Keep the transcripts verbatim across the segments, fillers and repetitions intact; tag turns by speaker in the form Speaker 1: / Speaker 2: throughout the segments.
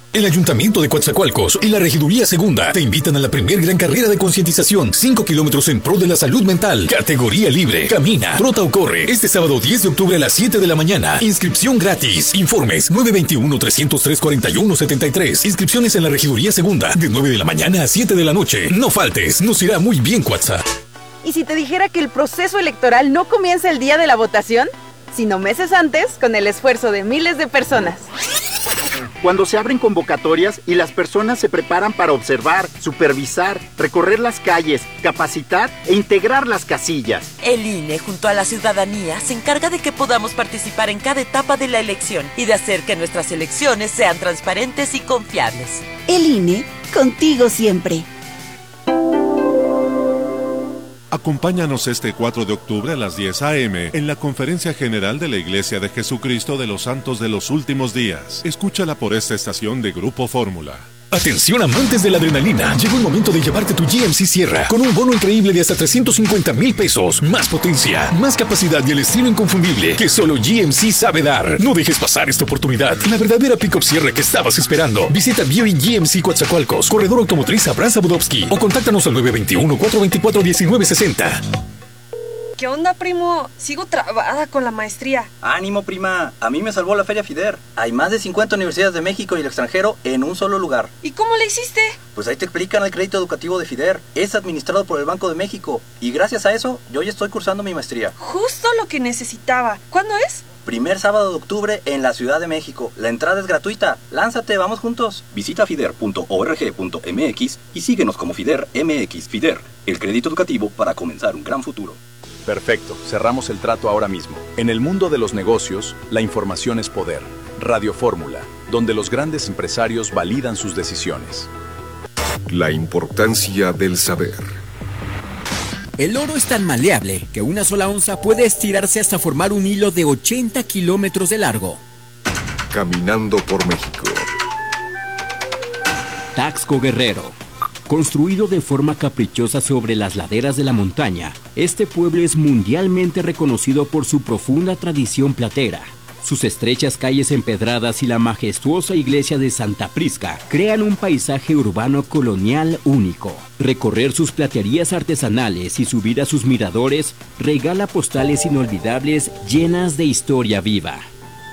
Speaker 1: El Ayuntamiento de Coatzacoalcos y la Regiduría Segunda te invitan a la primer gran carrera de concientización, cinco kilómetros en pro de la salud mental, categoría libre, camina, trota o corre, este sábado diez de octubre a las siete de la mañana, inscripción gratis, informes nueve dos uno, tres cero tres, cuatro uno siete tres, inscripciones en la Regiduría Segunda, de nueve de la mañana a siete de la noche, no faltes, nos irá muy bien Coatza.
Speaker 2: ¿Y si te dijera que el proceso electoral no comienza el día de la votación, sino meses antes, con el esfuerzo de miles de personas?
Speaker 3: Cuando se abren convocatorias y las personas se preparan para observar, supervisar, recorrer las calles, capacitar e integrar las casillas.
Speaker 4: El I N E, junto a la ciudadanía, se encarga de que podamos participar en cada etapa de la elección y de hacer que nuestras elecciones sean transparentes y confiables.
Speaker 5: El I N E, contigo siempre.
Speaker 6: Acompáñanos este cuatro de octubre a las diez a eme en la Conferencia General de la Iglesia de Jesucristo de los Santos de los Últimos Días. Escúchala por esta estación de Grupo Fórmula.
Speaker 1: Atención amantes de la adrenalina, llegó el momento de llevarte tu G M C Sierra con un bono increíble de hasta trescientos cincuenta mil pesos, más potencia, más capacidad y el estilo inconfundible que solo G M C sabe dar. No dejes pasar esta oportunidad, la verdadera pick-up Sierra que estabas esperando. Visita Buick G M C Coatzacoalcos, Corredor Automotriz Abraza Budovsky o contáctanos al nueve dos uno, cuatro dos cuatro, uno nueve seis cero.
Speaker 7: ¿Qué onda, primo? Sigo trabada con la maestría.
Speaker 8: Ánimo, prima. A mí me salvó la Feria FIDER. Hay más de cincuenta universidades de México y el extranjero en un solo lugar.
Speaker 7: ¿Y cómo le hiciste?
Speaker 8: Pues ahí te explican el crédito educativo de FIDER. Es administrado por el Banco de México. Y gracias a eso, yo ya estoy cursando mi maestría.
Speaker 7: Justo lo que necesitaba. ¿Cuándo es?
Speaker 8: Primer sábado de octubre en la Ciudad de México. La entrada es gratuita. Lánzate, vamos juntos. Visita fider punto org punto mx y síguenos como FIDER M X. FIDER, el crédito educativo para comenzar un gran futuro.
Speaker 9: Perfecto, cerramos el trato ahora mismo. En el mundo de los negocios, la información es poder. Radio Fórmula, donde los grandes empresarios validan sus decisiones.
Speaker 10: La importancia del saber.
Speaker 11: El oro es tan maleable que una sola onza puede estirarse hasta formar un hilo de ochenta kilómetros de largo.
Speaker 10: Caminando por México.
Speaker 11: Taxco Guerrero. Construido de forma caprichosa sobre las laderas de la montaña, este pueblo es mundialmente reconocido por su profunda tradición platera. Sus estrechas calles empedradas y la majestuosa iglesia de Santa Prisca crean un paisaje urbano colonial único. Recorrer sus platerías artesanales y subir a sus miradores regala postales inolvidables llenas de historia viva.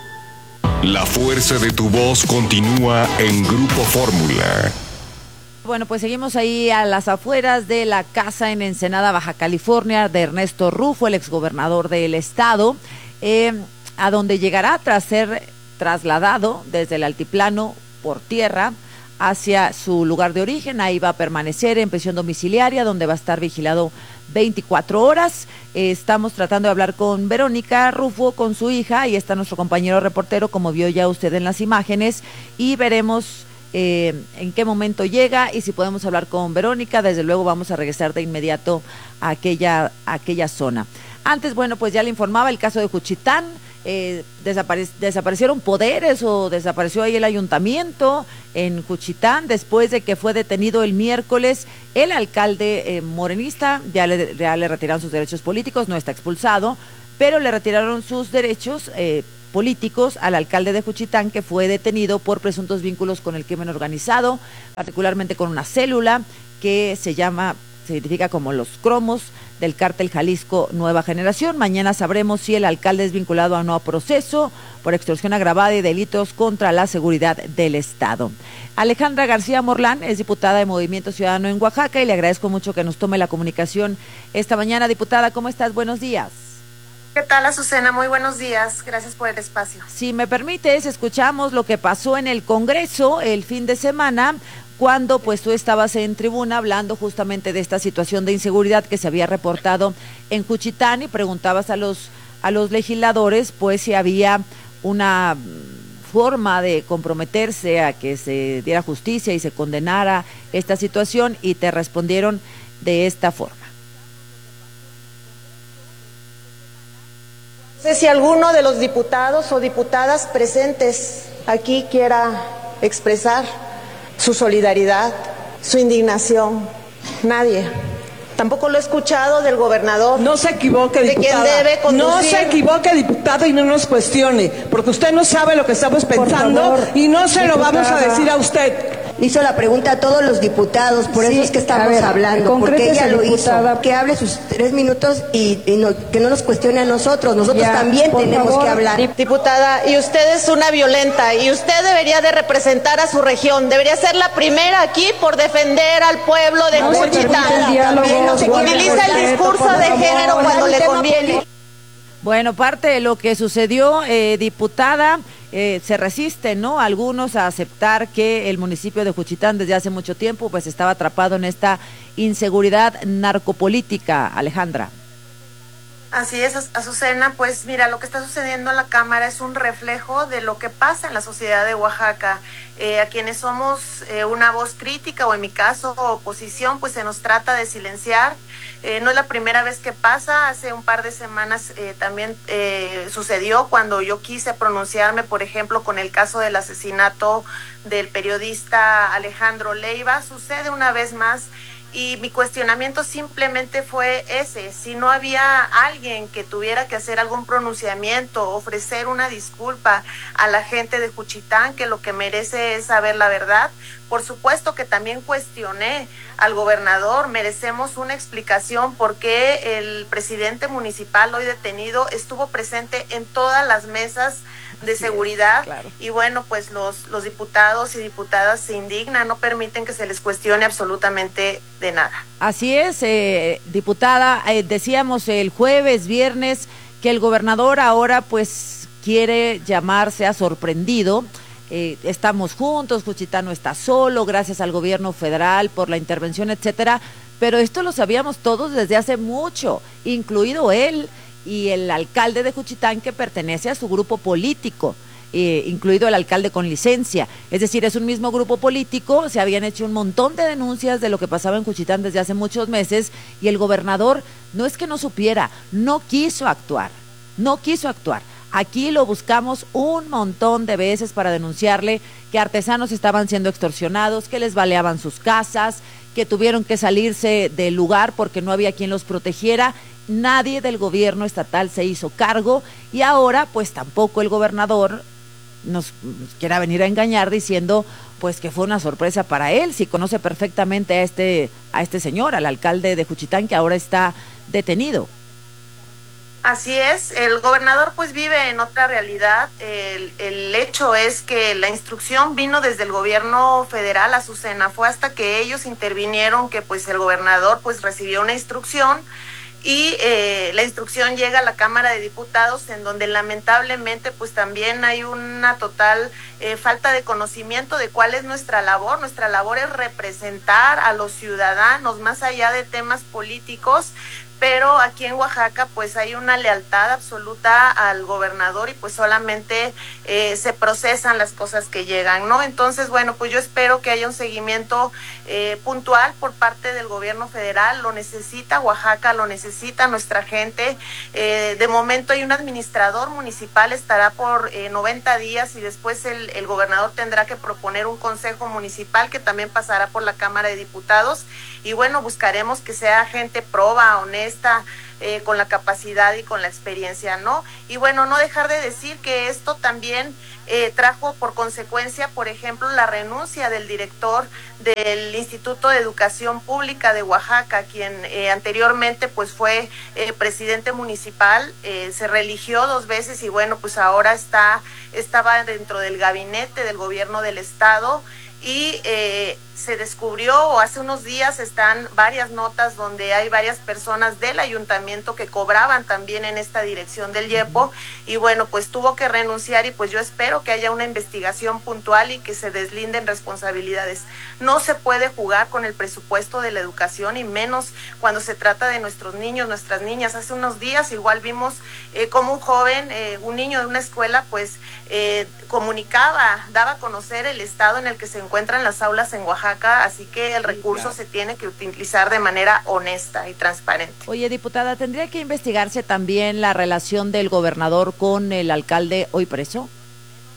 Speaker 10: La fuerza de tu voz continúa en Grupo Fórmula.
Speaker 12: Bueno, pues seguimos ahí a las afueras de la casa en Ensenada, Baja California, de Ernesto Rufo, el exgobernador del estado, eh, a donde llegará tras ser trasladado desde el altiplano por tierra hacia su lugar de origen. Ahí va a permanecer en prisión domiciliaria, donde va a estar vigilado veinticuatro horas. Eh, estamos tratando de hablar con Verónica Rufo, con su hija, y está nuestro compañero reportero, como vio ya usted en las imágenes, y veremos Eh, en qué momento llega y si podemos hablar con Verónica. Desde luego vamos a regresar de inmediato a aquella, a aquella zona. Antes, bueno, pues ya le informaba el caso de Juchitán. Eh, desapare- desaparecieron poderes o desapareció ahí el ayuntamiento en Juchitán después de que fue detenido el miércoles el alcalde eh, morenista. Ya le, ya le retiraron sus derechos políticos, no está expulsado, pero le retiraron sus derechos eh, políticos al alcalde de Juchitán, que fue detenido por presuntos vínculos con el crimen organizado, particularmente con una célula que se llama, se identifica como los Cromos, del cártel Jalisco Nueva Generación. Mañana sabremos si el alcalde es vinculado a no proceso por extorsión agravada y delitos contra la seguridad del Estado. Alejandra García Morlán es diputada de Movimiento Ciudadano en Oaxaca y le agradezco mucho que nos tome la comunicación esta mañana. Diputada, ¿cómo estás? Buenos días.
Speaker 13: ¿Qué tal, Azucena? Muy buenos días. Gracias por el espacio.
Speaker 12: Si me permites, escuchamos lo que pasó en el Congreso el fin de semana, cuando pues tú estabas en tribuna hablando justamente de esta situación de inseguridad que se había reportado en Juchitán, y preguntabas a los a los legisladores pues si había una forma de comprometerse a que se diera justicia y se condenara esta situación, y te respondieron de esta forma.
Speaker 13: No sé si alguno de los diputados o diputadas presentes aquí quiera expresar su solidaridad, su indignación. Nadie. Tampoco lo he escuchado del gobernador.
Speaker 14: No se equivoque, diputada.
Speaker 13: De quien debe conducir.
Speaker 14: No se equivoque, diputado, y no nos cuestione, porque usted no sabe lo que estamos pensando
Speaker 13: favor,
Speaker 14: y no se
Speaker 13: diputada.
Speaker 14: lo vamos a decir a usted.
Speaker 15: Hizo la pregunta a todos los diputados, por
Speaker 13: Sí,
Speaker 15: eso es que estamos
Speaker 13: a ver,
Speaker 15: hablando, porque ella lo
Speaker 13: diputada.
Speaker 15: hizo. Que hable sus tres minutos y, y no, que no nos cuestione a nosotros. Nosotros
Speaker 13: Ya,
Speaker 15: también
Speaker 13: por
Speaker 15: tenemos
Speaker 13: favor.
Speaker 15: que hablar.
Speaker 13: Diputada, y usted es una violenta, y usted debería de representar a su región, debería ser la primera aquí por defender al pueblo de
Speaker 15: No se
Speaker 13: Juchitán.
Speaker 15: permite el diálogo,
Speaker 13: También no se
Speaker 15: guarde
Speaker 13: utiliza el
Speaker 15: respeto,
Speaker 13: discurso
Speaker 15: por
Speaker 13: de
Speaker 15: favor.
Speaker 13: género cuando
Speaker 15: Un
Speaker 13: le
Speaker 15: tema
Speaker 13: conviene.
Speaker 12: Bueno, parte de lo que sucedió, eh, diputada, eh, se resisten, ¿no? Algunos a aceptar que el municipio de Juchitán desde hace mucho tiempo pues estaba atrapado en esta inseguridad narcopolítica, Alejandra.
Speaker 16: Así es, Azucena, pues mira, lo que está sucediendo en la Cámara es un reflejo de lo que pasa en la sociedad de Oaxaca. Eh, a quienes somos eh, una voz crítica, o en mi caso oposición, pues se nos trata de silenciar. Eh, no es la primera vez que pasa, hace un par de semanas eh, también eh, sucedió cuando yo quise pronunciarme, por ejemplo, con el caso del asesinato del periodista Alejandro Leiva. Sucede una vez más. Y mi cuestionamiento simplemente fue ese: si no había alguien que tuviera que hacer algún pronunciamiento, ofrecer una disculpa a la gente de Juchitán, que lo que merece es saber la verdad. Por supuesto que también cuestioné al gobernador, merecemos una explicación por qué el presidente municipal hoy detenido estuvo presente en todas las mesas de Así seguridad, es, claro. Y bueno, pues los, los diputados y diputadas se indignan, no permiten que se les cuestione absolutamente de nada.
Speaker 12: Así es, eh, diputada, eh, decíamos el jueves, viernes, que el gobernador ahora pues quiere llamarse a sorprendido. Eh, estamos juntos, Juchitán no está solo, gracias al gobierno federal por la intervención, etcétera, pero esto lo sabíamos todos desde hace mucho, incluido él y el alcalde de Juchitán, que pertenece a su grupo político, eh, incluido el alcalde con licencia. Es decir, es un mismo grupo político, se habían hecho un montón de denuncias de lo que pasaba en Juchitán desde hace muchos meses, y el gobernador no es que no supiera, no quiso actuar, no quiso actuar. Aquí lo buscamos un montón de veces para denunciarle que artesanos estaban siendo extorsionados, que les baleaban sus casas, que tuvieron que salirse del lugar porque no había quien los protegiera. Nadie del gobierno estatal se hizo cargo, y ahora pues tampoco el gobernador nos, nos quiera venir a engañar diciendo pues que fue una sorpresa para él, si conoce perfectamente a este, a este señor, al alcalde de Juchitán, que ahora está detenido.
Speaker 16: Así es, el gobernador pues vive en otra realidad. El, el hecho es que la instrucción vino desde el gobierno federal, Azucena, fue hasta que ellos intervinieron que pues el gobernador pues recibió una instrucción, y eh, la instrucción llega a la Cámara de Diputados, en donde lamentablemente pues también hay una total eh, falta de conocimiento de cuál es nuestra labor. Nuestra labor es representar a los ciudadanos más allá de temas políticos, pero aquí en Oaxaca pues hay una lealtad absoluta al gobernador, y pues solamente eh, se procesan las cosas que llegan, ¿no? Entonces, bueno, pues yo espero que haya un seguimiento eh, puntual por parte del gobierno federal. Lo necesita Oaxaca, lo necesita nuestra gente. Eh, de momento hay un administrador municipal, estará por eh, noventa días, y después el, el gobernador tendrá que proponer un consejo municipal que también pasará por la Cámara de Diputados, y bueno, buscaremos que sea gente proba, honesta, eh, con la capacidad y con la experiencia, ¿no? Y bueno, no dejar de decir que esto también eh, trajo por consecuencia, por ejemplo, la renuncia del director del Instituto de Educación Pública de Oaxaca, quien eh, anteriormente pues fue eh, presidente municipal, eh, se reeligió dos veces, y bueno, pues ahora está, estaba dentro del gabinete del gobierno del estado. Y eh, se descubrió, o hace unos días están varias notas donde hay varias personas del ayuntamiento que cobraban también en esta dirección del IEPO, y bueno, pues tuvo que renunciar, y pues yo espero que haya una investigación puntual y que se deslinden responsabilidades. No se puede jugar con el presupuesto de la educación, y menos cuando se trata de nuestros niños, nuestras niñas. Hace unos días igual vimos eh, como un joven, eh, un niño de una escuela, pues eh, comunicaba, daba a conocer el estado en el que se encuentran las aulas en Oaxaca, así que el recurso sí, claro, se tiene que utilizar de manera honesta y transparente.
Speaker 12: Oye, diputada, ¿tendría que investigarse también la relación del gobernador con el alcalde hoy preso?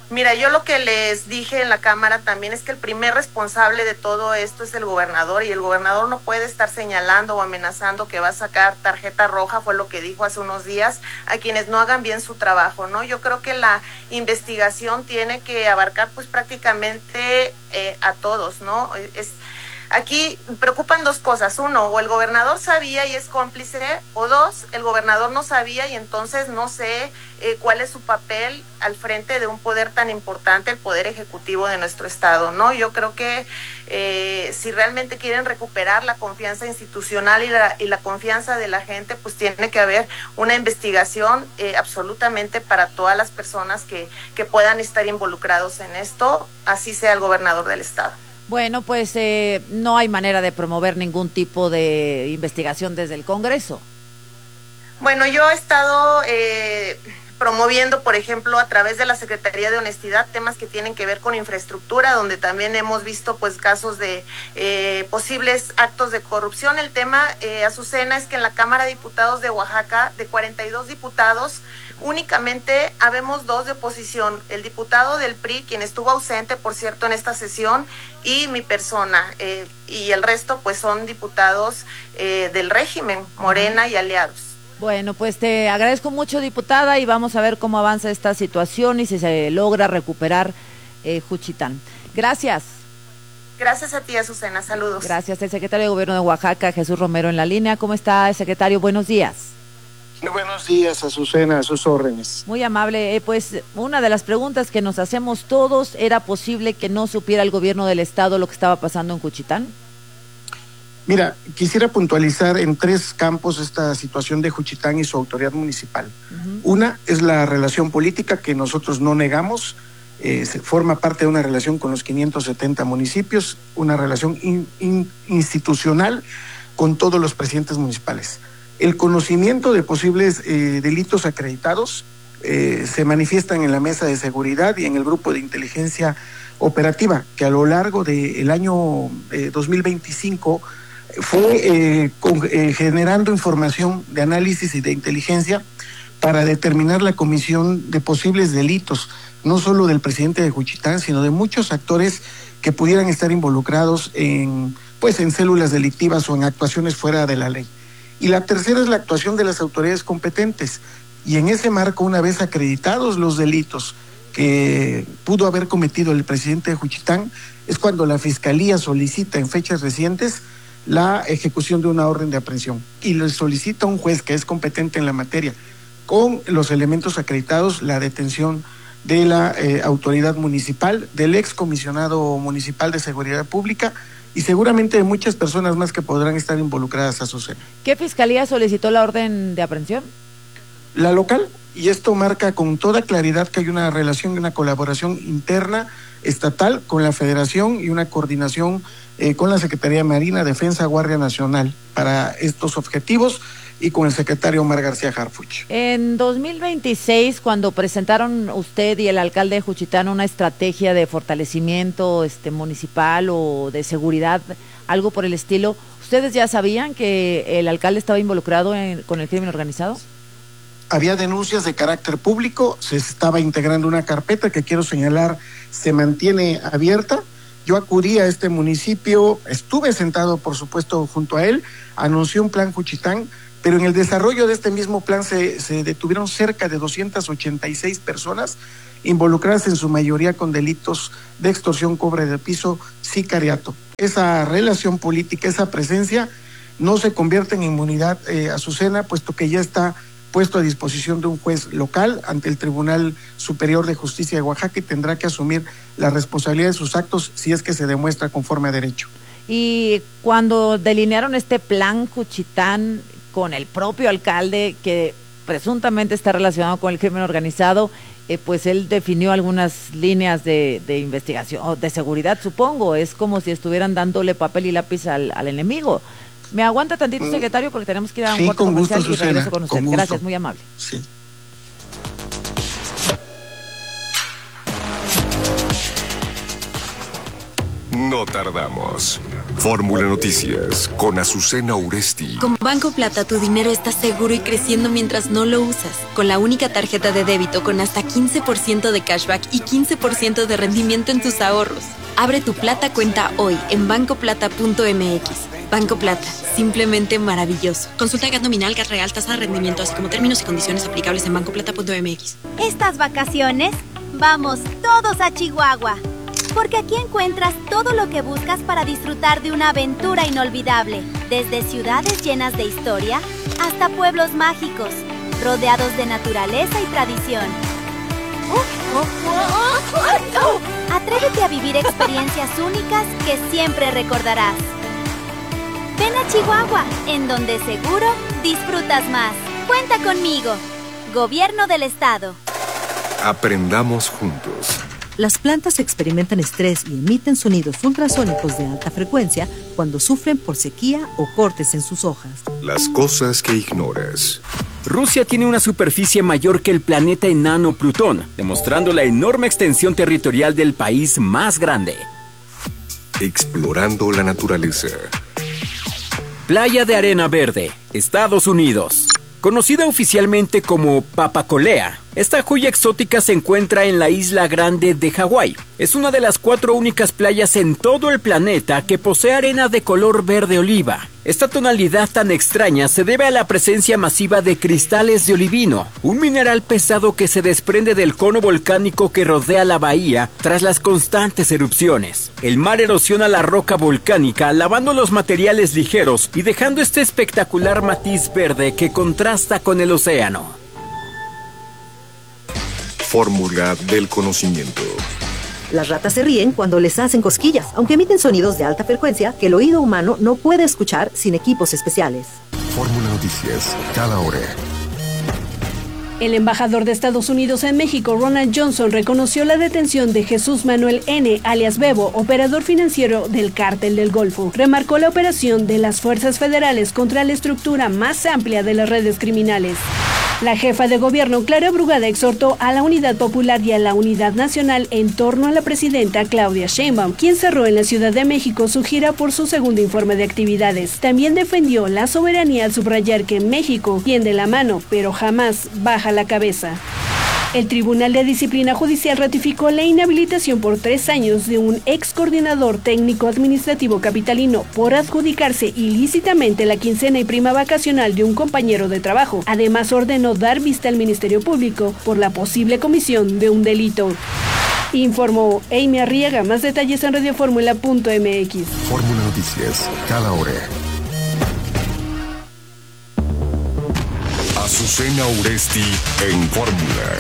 Speaker 16: Mira, yo lo que les dije en la Cámara también es que el primer responsable de todo esto es el gobernador, y el gobernador no puede estar señalando o amenazando que va a sacar tarjeta roja, fue lo que dijo hace unos días, a quienes no hagan bien su trabajo, ¿no? Yo creo que la investigación tiene que abarcar pues prácticamente eh, a todos, ¿no? Es Aquí preocupan dos cosas. Uno, o el gobernador sabía y es cómplice, o dos, el gobernador no sabía y entonces no sé eh, cuál es su papel al frente de un poder tan importante, el poder ejecutivo de nuestro estado, ¿no? Yo creo que eh, si realmente quieren recuperar la confianza institucional y la, y la confianza de la gente, pues tiene que haber una investigación eh, absolutamente para todas las personas que, que puedan estar involucrados en esto, así sea el gobernador del estado.
Speaker 12: Bueno, pues eh, no hay manera de promover ningún tipo de investigación desde el Congreso.
Speaker 16: Bueno, yo he estado eh, promoviendo, por ejemplo, a través de la Secretaría de Honestidad, temas que tienen que ver con infraestructura, donde también hemos visto pues casos de eh, posibles actos de corrupción. El tema, eh, Azucena, es que en la Cámara de Diputados de Oaxaca, de cuarenta y dos diputados, únicamente habemos dos de oposición, el diputado del P R I, quien estuvo ausente, por cierto, en esta sesión, y mi persona, eh, y el resto pues son diputados eh, del régimen, Morena y aliados.
Speaker 12: Bueno, pues te agradezco mucho, diputada, y vamos a ver cómo avanza esta situación y si se logra recuperar eh, Juchitán. Gracias.
Speaker 16: Gracias a ti, Azucena, saludos.
Speaker 12: Gracias. El secretario de Gobierno de Oaxaca, Jesús Romero, en la línea. ¿Cómo está, secretario? Buenos días.
Speaker 17: Buenos días, Azucena, a sus órdenes.
Speaker 12: Muy amable. Eh, pues una de las preguntas que nos hacemos todos, ¿era posible que no supiera el gobierno del estado lo que estaba pasando en Juchitán?
Speaker 17: Mira, quisiera puntualizar en tres campos esta situación de Juchitán y su autoridad municipal. Uh-huh. Una es la relación política, que nosotros no negamos, eh, se forma parte de una relación con los quinientos setenta municipios, una relación in, in, institucional con todos los presidentes municipales. El conocimiento de posibles eh, delitos acreditados eh, se manifiestan en la mesa de seguridad y en el grupo de inteligencia operativa, que a lo largo del año eh, dos mil veinticinco fue eh, con, eh, generando información de análisis y de inteligencia para determinar la comisión de posibles delitos, no solo del presidente de Juchitán, sino de muchos actores que pudieran estar involucrados en, pues, en células delictivas o en actuaciones fuera de la ley. Y la tercera es la actuación de las autoridades competentes. Y en ese marco, una vez acreditados los delitos que pudo haber cometido el presidente de Juchitán, es cuando la Fiscalía solicita en fechas recientes la ejecución de una orden de aprehensión. Y le solicita a un juez que es competente en la materia, con los elementos acreditados, la detención de la eh, autoridad municipal, del excomisionado municipal de Seguridad Pública, y seguramente de muchas personas más que podrán estar involucradas a su seno.
Speaker 12: ¿Qué fiscalía solicitó la orden de aprehensión?
Speaker 17: La local, y esto marca con toda claridad que hay una relación y una colaboración interna estatal con la Federación y una coordinación eh, con la Secretaría de Marina, Defensa, Guardia Nacional para estos objetivos, y con el secretario Omar García Harfuch.
Speaker 12: En dos mil veintiséis, cuando presentaron usted y el alcalde de Juchitán una estrategia de fortalecimiento este, municipal o de seguridad, algo por el estilo, ¿ustedes ya sabían que el alcalde estaba involucrado en, con el crimen organizado?
Speaker 17: Había denuncias de carácter público, se estaba integrando una carpeta que, quiero señalar, se mantiene abierta. Yo acudí a este municipio, estuve sentado, por supuesto, junto a él, anunció un plan Juchitán, pero en el desarrollo de este mismo plan se, se detuvieron cerca de doscientas ochenta y seis personas involucradas, en su mayoría con delitos de extorsión, cobro de piso, sicariato. Esa relación política, esa presencia, no se convierte en inmunidad eh, Azucena, puesto que ya está puesto a disposición de un juez local ante el Tribunal Superior de Justicia de Oaxaca, y tendrá que asumir la responsabilidad de sus actos si es que se demuestra conforme a derecho.
Speaker 12: Y cuando delinearon este plan Juchitán con el propio alcalde, que presuntamente está relacionado con el crimen organizado, eh, pues él definió algunas líneas de, de investigación, o de seguridad, supongo. Es como si estuvieran dándole papel y lápiz al, al enemigo. ¿Me aguanta tantito, secretario? Porque tenemos que ir a un
Speaker 17: sí,
Speaker 12: cuarto comercial
Speaker 17: gusto,
Speaker 12: y regreso con usted.
Speaker 17: Con
Speaker 12: Gracias, muy amable.
Speaker 17: Sí.
Speaker 10: No tardamos. Fórmula Noticias con Azucena Uresti.
Speaker 18: Con Banco Plata tu dinero está seguro y creciendo mientras no lo usas. Con la única tarjeta de débito con hasta quince por ciento de cashback y quince por ciento de rendimiento en tus ahorros. Abre tu Plata cuenta hoy en banco plata punto m x. Banco Plata, simplemente maravilloso. Consulta G A T nominal, G A T real, tasa de rendimiento, así como términos y condiciones aplicables en banco plata punto m x.
Speaker 19: Estas vacaciones, vamos todos a Chihuahua. Porque aquí encuentras todo lo que buscas para disfrutar de una aventura inolvidable. Desde ciudades llenas de historia hasta pueblos mágicos, rodeados de naturaleza y tradición. Atrévete a vivir experiencias únicas que siempre recordarás. Ven a Chihuahua, en donde seguro disfrutas más. Cuenta conmigo. Gobierno del Estado.
Speaker 10: Aprendamos juntos.
Speaker 20: Las plantas experimentan estrés y emiten sonidos ultrasónicos de alta frecuencia cuando sufren por sequía o cortes en sus hojas.
Speaker 10: Las cosas que ignoras.
Speaker 11: Rusia tiene una superficie mayor que el planeta enano Plutón, demostrando la enorme extensión territorial del país más grande.
Speaker 10: Explorando la naturaleza.
Speaker 11: Playa de Arena Verde, Estados Unidos. Conocida oficialmente como Papacolea, esta joya exótica se encuentra en la isla Grande de Hawái. Es una de las cuatro únicas playas en todo el planeta que posee arena de color verde oliva. Esta tonalidad tan extraña se debe a la presencia masiva de cristales de olivino, un mineral pesado que se desprende del cono volcánico que rodea la bahía tras las constantes erupciones. El mar erosiona la roca volcánica, lavando los materiales ligeros y dejando este espectacular matiz verde que contrasta con el océano.
Speaker 10: Fórmula del conocimiento.
Speaker 20: Las ratas se ríen cuando les hacen cosquillas, aunque emiten sonidos de alta frecuencia que el oído humano no puede escuchar sin equipos especiales.
Speaker 10: Fórmula Noticias, cada hora.
Speaker 21: El embajador de Estados Unidos en México, Ronald Johnson, reconoció la detención de Jesús Manuel N., alias Bebo, operador financiero del Cártel del Golfo. Remarcó la operación de las fuerzas federales contra la estructura más amplia de las redes criminales. La jefa de gobierno, Clara Brugada, exhortó a la unidad popular y a la unidad nacional en torno a la presidenta Claudia Sheinbaum, quien cerró en la Ciudad de México su gira por su segundo informe de actividades. También defendió la soberanía al subrayar que México tiende la mano, pero jamás baja la cabeza. El Tribunal de Disciplina Judicial ratificó la inhabilitación por tres años de un ex coordinador técnico administrativo capitalino por adjudicarse ilícitamente la quincena y prima vacacional de un compañero de trabajo. Además, ordenó dar vista al Ministerio Público por la posible comisión de un delito. Informó Amy Arriaga. Más detalles en radio fórmula punto m x.
Speaker 10: Fórmula Noticias, cada hora. Azucena Uresti en Fórmula.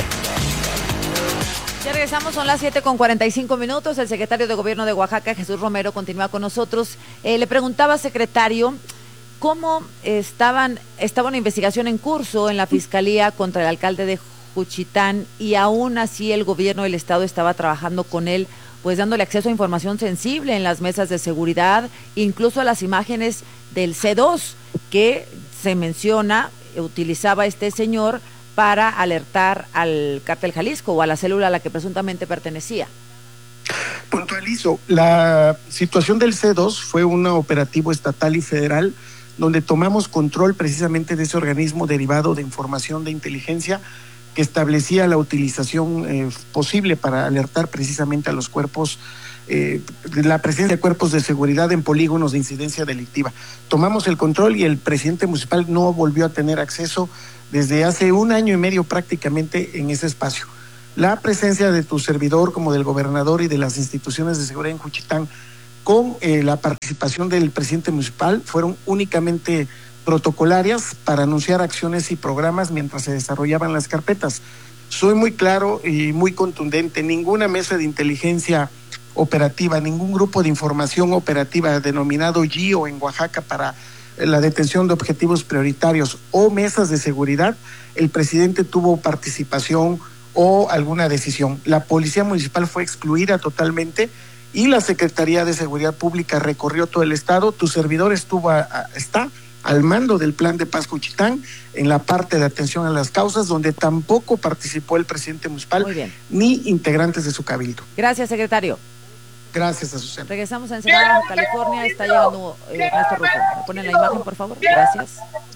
Speaker 12: Ya regresamos, son las siete con cuarenta y cinco minutos. El secretario de Gobierno de Oaxaca, Jesús Romero, continúa con nosotros. Eh, le preguntaba, secretario, ¿cómo estaban, estaba una investigación en curso en la Fiscalía contra el alcalde de Juchitán y aún así el gobierno del estado estaba trabajando con él, pues dándole acceso a información sensible en las mesas de seguridad, incluso a las imágenes del C dos que se menciona utilizaba este señor para alertar al Cártel Jalisco o a la célula a la que presuntamente pertenecía?
Speaker 17: Puntualizo, la situación del C dos fue un operativo estatal y federal donde tomamos control precisamente de ese organismo derivado de información de inteligencia que establecía la utilización eh, posible para alertar precisamente a los cuerpos, eh, la presencia de cuerpos de seguridad en polígonos de incidencia delictiva. Tomamos el control y el presidente municipal no volvió a tener acceso desde hace un año y medio prácticamente en ese espacio. La presencia de tu servidor como del gobernador y de las instituciones de seguridad en Juchitán con eh, la participación del presidente municipal fueron únicamente protocolarias para anunciar acciones y programas mientras se desarrollaban las carpetas. Soy muy claro y muy contundente, ninguna mesa de inteligencia operativa, ningún grupo de información operativa denominado G I O en Oaxaca para la detención de objetivos prioritarios o mesas de seguridad, el presidente tuvo participación o alguna decisión. La Policía Municipal fue excluida totalmente y la Secretaría de Seguridad Pública recorrió todo el estado. Tu servidor estuvo a, a, está al mando del Plan de Paz Juchitán en la parte de atención a las causas, donde tampoco participó el presidente municipal ni integrantes de su cabildo.
Speaker 12: Gracias, secretario.
Speaker 17: Gracias, Azucena.
Speaker 12: Regresamos a Ensenada, California. Está llegando eh, Ernesto Rufo. ¿Me ponen la imagen, por favor? Gracias.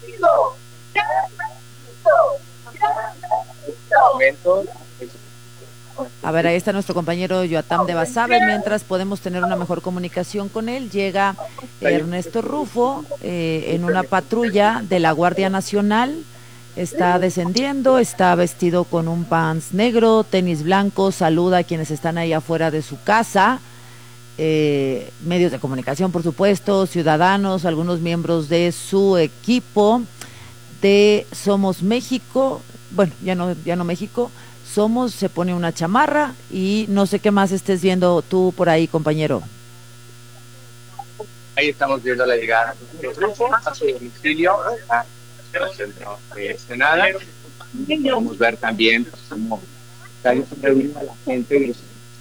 Speaker 12: A ver, ahí está nuestro compañero Yoatam de Basabe. Mientras podemos tener una mejor comunicación con él, llega Ernesto Rufo eh, en una patrulla de la Guardia Nacional. Está descendiendo, está vestido con un pants negro, tenis blanco, saluda a quienes están ahí afuera de su casa. Eh, medios de comunicación, por supuesto, ciudadanos, algunos miembros de su equipo de Somos México, bueno, ya no, ya no México, Somos, se pone una chamarra y no sé qué más estés viendo tú por ahí, compañero.
Speaker 2: Ahí estamos viendo la llegada del grupo a su domicilio, a el centro de Ensenada. Podemos ver también cómo está reunida la gente.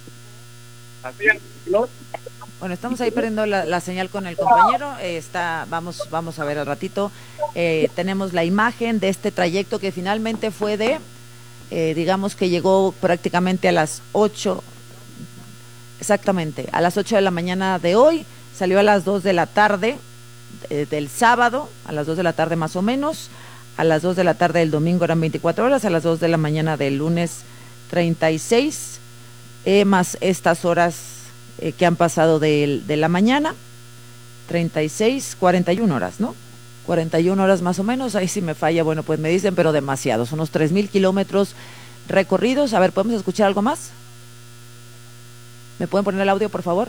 Speaker 12: Bueno, estamos ahí perdiendo la, la señal con el compañero. Eh, está, vamos, vamos a ver al ratito. Eh, tenemos la imagen de este trayecto que finalmente fue de, eh, digamos que llegó prácticamente a las ocho, exactamente, a las ocho de la mañana de hoy. Salió a las dos de la tarde eh, del sábado, a las dos de la tarde más o menos. A las dos de la tarde del domingo eran veinticuatro horas, a las dos de la mañana del lunes treinta y seis, eh, más estas horas Eh, que han pasado de, de la mañana, treinta y seis, cuarenta y una horas, ¿no? cuarenta y una horas más o menos, ahí sí me falla, bueno, pues me dicen, pero demasiados, unos tres mil kilómetros recorridos. A ver, ¿podemos escuchar algo más? ¿Me pueden poner el audio, por favor?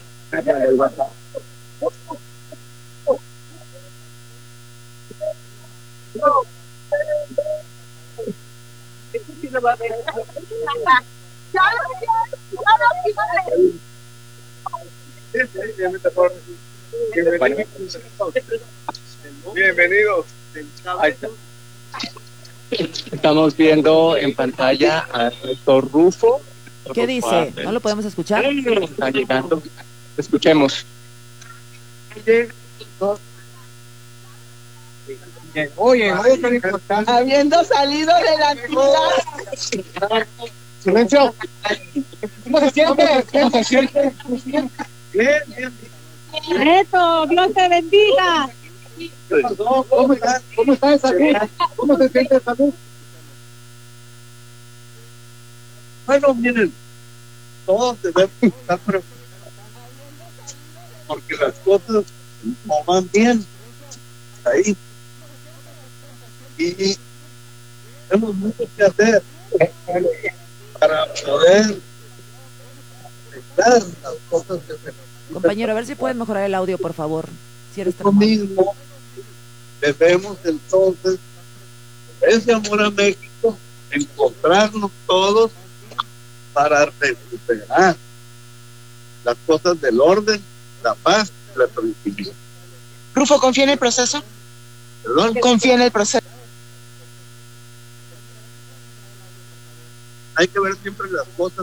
Speaker 2: Bienvenidos. Estamos viendo en pantalla a Ernesto Rufo.
Speaker 12: ¿Qué dice? ¿No lo podemos escuchar?
Speaker 2: Está llegando. Escuchemos. Oye,
Speaker 22: habiendo salido de la ciudad.
Speaker 2: Silencio. ¿Cómo se siente? ¿Cómo se siente? Bien, bien.
Speaker 22: Neto, Dios te bendiga.
Speaker 2: ¿Cómo estás? ¿Cómo estás, salud? ¿Cómo se siente, salud? Bueno, miren, todos debemos estar preocupados porque las cosas no van bien ahí y tenemos mucho que hacer para poder arreglar las cosas que se necesitan.
Speaker 12: Compañero, a ver si puedes mejorar el audio, por favor. Si eres tan
Speaker 2: Lo mismo debemos entonces, ese amor a México, encontrarnos todos para recuperar las cosas del orden, la paz, la tranquilidad.
Speaker 22: Rufo, ¿confía en el proceso?
Speaker 2: ¿Perdón?
Speaker 22: ¿Confía en el proceso?
Speaker 2: Hay que ver siempre las cosas